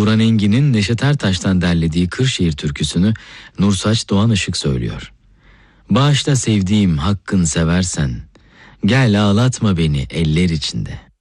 Turan Engin'in Neşet Ertaş'tan derlediği Kırşehir türküsünü Nursaç Doğan Işık söylüyor. Bağışla sevdiğim hakkın seversen, gel ağlatma beni eller içinde.